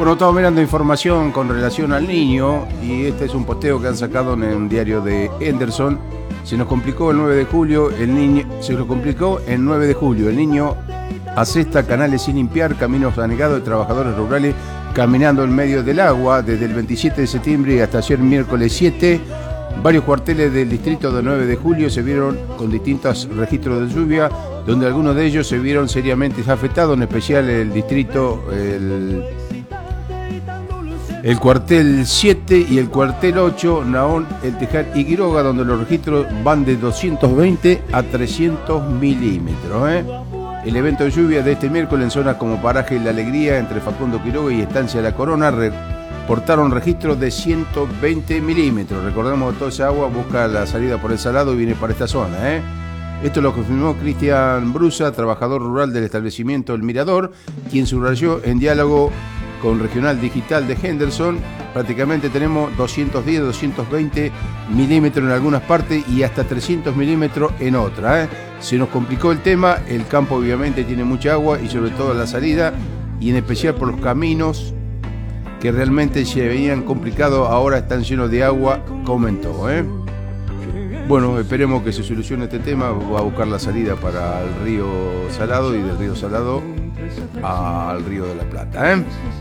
Bueno, estamos mirando información con relación al Niño y este es un posteo que han sacado en un diario de Henderson. Se nos complicó el 9 de julio, el Niño asesta canales sin limpiar, caminos anegados de trabajadores rurales caminando en medio del agua desde el 27 de septiembre hasta ayer miércoles 7. Varios cuarteles del distrito de 9 de julio se vieron con distintos registros de lluvia, donde algunos de ellos se vieron seriamente afectados, en especial el distrito, el cuartel 7 y el cuartel 8, Naón, El Tejar y Quiroga, donde los registros van de 220 a 300 milímetros. El evento de lluvia de este miércoles en zonas como Paraje La Alegría, entre Facundo Quiroga y Estancia La Corona, reportaron registros de 120 milímetros. Recordemos que toda esa agua busca la salida por el Salado y viene para esta zona. Esto lo confirmó Cristian Brusa, trabajador rural del establecimiento El Mirador, quien subrayó en diálogo con Regional Digital de Henderson. Prácticamente tenemos 210, 220 milímetros en algunas partes y hasta 300 milímetros en otras. Se nos complicó el tema, el campo obviamente tiene mucha agua y sobre todo la salida, y en especial por los caminos que realmente se veían complicados, ahora están llenos de agua, comentó. Bueno, esperemos que se solucione este tema. Va a buscar la salida para el río Salado y del río Salado al río de la Plata.